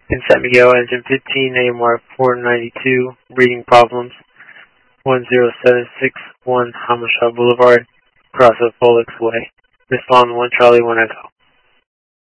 In San Miguel, engine 15, AMR 492, reading problems, 10761 Hamasha Boulevard, cross of Folix Way. Respond 1 Charlie 1 Echo.